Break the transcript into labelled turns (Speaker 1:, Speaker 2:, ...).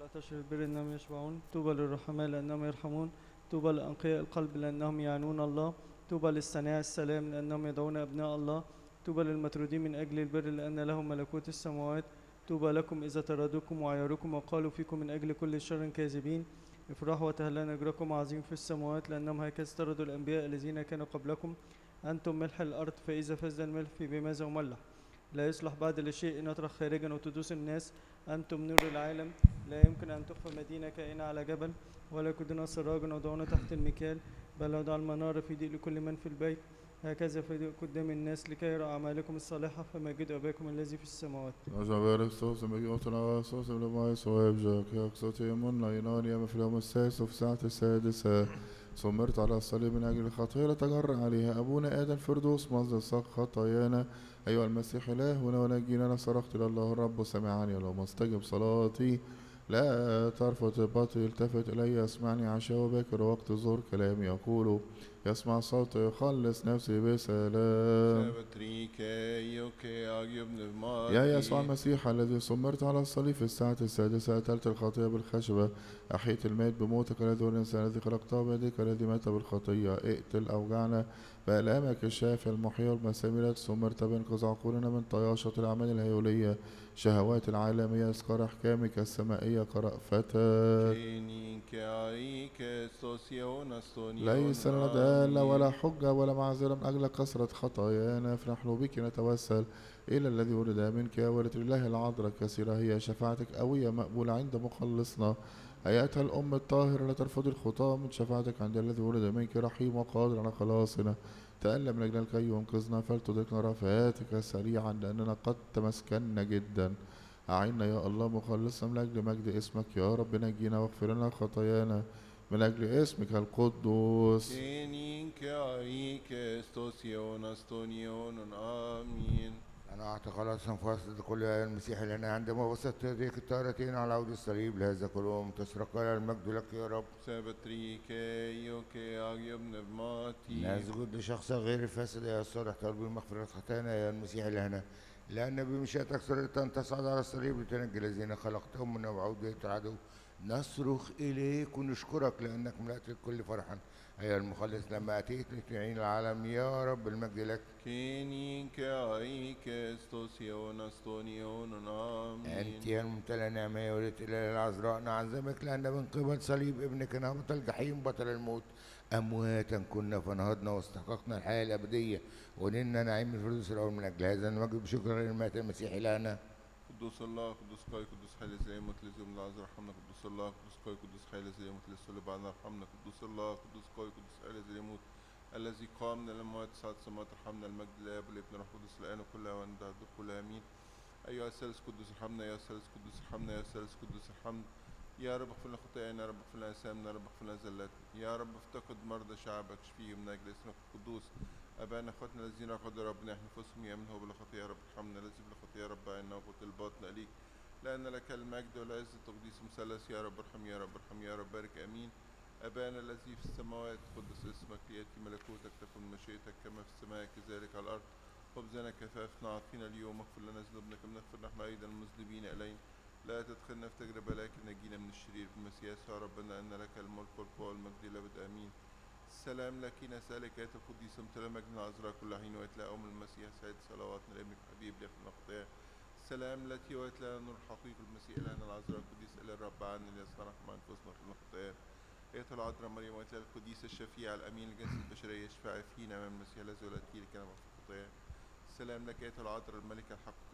Speaker 1: العطش البر لأنهم يشبعون. طوبى للرحماء لأنهم يرحمون. طوبى لأنقياء القلب لأنهم يعنون الله. طوبى للصانعي السلام لأنهم يدعون أبناء الله. طوبى للمطرودين من أجل البر لأن لهم ملكوت السماوات. طوبى لكم إذا طردوكم وعايروكم وقالوا فيكم من أجل كل شر كاذبين. افرحوا وتهللوا، أجركم عظيم في السماوات لأنهم هكذا طردوا الأنبياء الذين كانوا قبلكم. أنتم ملح الأرض، فإذا فسد الملح بماذا يملح؟ لا يصلح بعد لشيء إن يطرح خارجا وتدوس الناس. أنتم نور العالم. لا يمكن أن تخفى مدينة كائنة على جبل، ولا يكدون سراجا وضعونه تحت المكيال، بل وضع المنارة في ضيق لكل من في البيت. هكذا في ضيق قدام الناس لكي يرى أعمالكم الصالحة فمجدوا أباكم الذي في السماوات.
Speaker 2: Özellikle sosu مجيوتنا sosu لما يسوي بجاك يقصد يمن ينان يم في اليوم السادس وفي الساعة السادسة صمرت على الصليب من أجل الخطيئة تجرى عليها أبونا آدم فردوس مصدر سق خطايانا. أيها المسيح إلهنا ونجينا، صرخت إلى الله الرب سمعني، اللهم استجب صلاتي. لا ترفض الباطل، التفت إلي اسمعني، عشاء وباكر وقت الظهر كلامي يقول، يسمع صوت يخلص نفسي بسلام. يا يسوع المسيح الذي صمرت على الصليب في الساعة السادسة، أتلت الخطية بالخشبة، أحيت الميت بموتك الذي هو الإنسان الذي خلقته بيدك الذي مات بالخطية، اقتل أوجعنا بآلامك الشافية المحيى والمسامير، صمرت بإنقاذ عقولنا من طياشة الأعمال الهيولية، شهوات العالمية، أذكار أحكامك السمائية كرأفتك. ليس لنا دالة ولا حجة ولا معذرة من أجل كثرة خطايانا، فنحن بك نتوسل إلى الذي ولد منك يا ولد الله العذراء كثيرة هي شفاعتك قوية مقبولة عند مخلصنا. أيتها الأم الطاهرة لا ترفض الخطاة من شفاعتك عند الذي ولد منك رحيم وقادر على خلاصنا. تألم من أجل الكي وانقذنا، فلتدركنا رفعاتك سريعا لأننا قد تمسكنا جدا. أعنا يا الله مخلصنا من أجل مجد اسمك يا رب، نجينا واغفر لنا خطايانا من أجل اسمك القدوس.
Speaker 3: آمين. أنا أعطي خلاص فاصل كل المسيح لنا عندما وصلت يديك الطاهرتين على عود الصليب، لهذا كلهم تسرق المجد لك يا رب. نسجد لشخص غير الفاسد يا الصالح طالب مغفرة خطايانا يا المسيح لنا، لأن بمشيئتك سررت أن تصعد على الصليب لتنجي الذين خلقتهم من عودية العدو. نصرخ إليك ونشكرك لأنك ملأت الكل فرحا أيها المخلص لما أتيت لتعين العالم يا رب، المجد لك. أنت يا الممتلئ نعمة يا ولدة الإله العذراء، نعظمك لأن من قبل صليب ابنك نهبط الجحيم بطل الموت، أمواتا كنا فنهضنا واستحققنا الحياة الأبدية ونلنا نعيم الفردوس الأول. من أجل هذا نمجد بشكر للمات المسيح إلهنا.
Speaker 4: قدوس الله قدوس قوي قدوس حي الذي يموت الذي يوم العذراء ارحمنا. قدوس الله قدوس قوي قدوس حي الذي يموت الذي صلب عنا ارحمنا. قدوس الله قدوس قوي قدوس حي الذي يموت الذي قام من الأموات صعد السماوات ارحمنا. المجد للآب والابن والروح القدس الآن وكل أوان بعد الدخول آمين. أيها الثالث قدوس ارحمنا، يا الثالث قدوس ارحمنا، يا الثالث قدوس ارحمنا. يا رب اغفر لنا خطايانا، يا رب اغفر لنا آثامنا، يا رب اغفر لنا زلاتنا. يا رب افتقد مرضى شعبك اشفيهم من أجل اسمك القدوس. أبانا اخواتنا الذين رفضوا ربنا يحمي نفوسهم يأمنوا بلا خطية، يا رب ارحمنا. الذي بلا خطية يا رب عنا وقوة الباطن إليك، لأن لك المجد والعز التقديس مثلث. يا رب ارحم، يا رب ارحم، يا رب بارك آمين. أبانا الذي في السماوات قدس اسمك، ليأتي ملكوتك، تكن مشيئتك كما في السماء كذلك على الأرض. خبزنا كفافنا أعطينا اليوم، اغفر لنا ذنوبنا كما نغفر نحن أيضا المذنبين إلينا، لا تدخلنا في تجربة لكن نجينا من الشرير. بالمسيح يسوع ربنا أن لك الملك والقوة والمجد إلى أبد آمين. السلام لك نسألك يا القديس امتلأ مجد العذراء كل حين وإتلاء أم المسيح سيد صلواتنا لابنك الحبيب ليغفر خطايانا. السلام التي وإتلاء نور حقيقي المسيح إلهنا العذراء القديس إلى الرب عنا ليصنع رحمة أنفسنا في الخطايا. أيتها العذراء مريم وإتلاء القديس الشفيع الأمين الجنس البشرية اشفعي فينا من المسيح الذي ولدتيه لكي نغفر خطايانا. السلام لك أيتها العذراء الملكة الحق